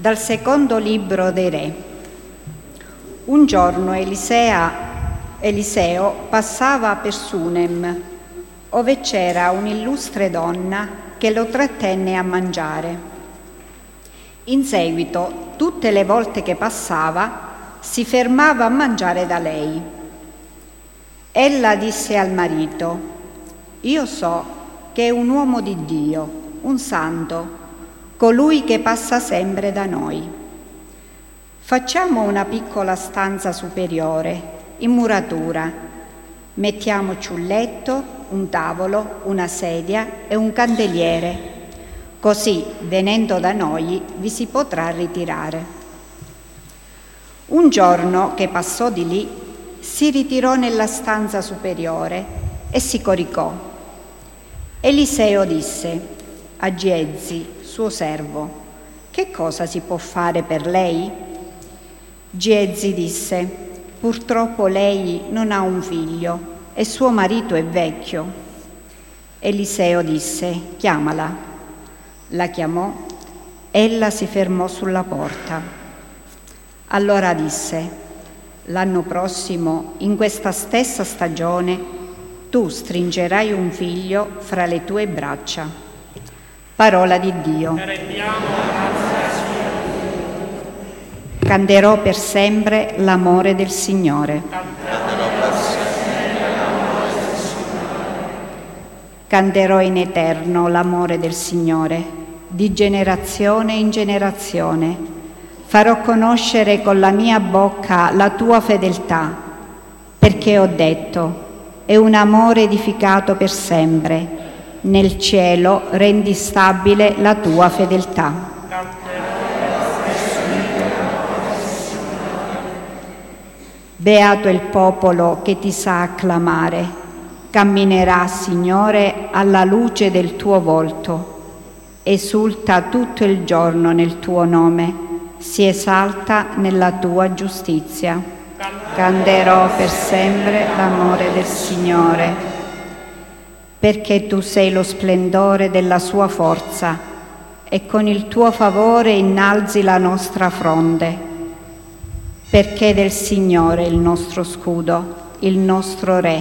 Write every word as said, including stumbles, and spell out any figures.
Dal secondo libro dei Re. Un giorno Elisea, Eliseo passava per Sunem, ove c'era un'illustre donna che lo trattenne a mangiare. In seguito, tutte le volte che passava, si fermava a mangiare da lei. Ella disse al marito: «Io so che è un uomo di Dio, un santo, colui che passa sempre da noi. Facciamo una piccola stanza superiore, in muratura. Mettiamoci un letto, un tavolo, una sedia e un candeliere. Così, venendo da noi, vi si potrà ritirare». Un giorno che passò di lì, si ritirò nella stanza superiore e si coricò. Eliseo disse a Giezi, suo servo: «Che cosa si può fare per lei?» Giezi disse: «Purtroppo lei non ha un figlio e suo marito è vecchio». Eliseo disse: «Chiamala». La chiamò, ella si fermò sulla porta. Allora disse: «L'anno prossimo, in questa stessa stagione, tu stringerai un figlio fra le tue braccia». Parola di Dio. Canterò per sempre l'amore del Signore. Canterò in eterno l'amore del Signore, di generazione in generazione. Farò conoscere con la mia bocca la tua fedeltà, perché ho detto: è un amore edificato per sempre. Nel cielo rendi stabile la tua fedeltà. Beato il popolo che ti sa acclamare, camminerà, Signore, alla luce del tuo volto. Esulta tutto il giorno nel tuo nome, si esalta nella tua giustizia. Canterò per sempre l'amore del Signore, perché tu sei lo splendore della sua forza e con il tuo favore innalzi la nostra fronte. Perché del Signore il nostro scudo, il nostro Re.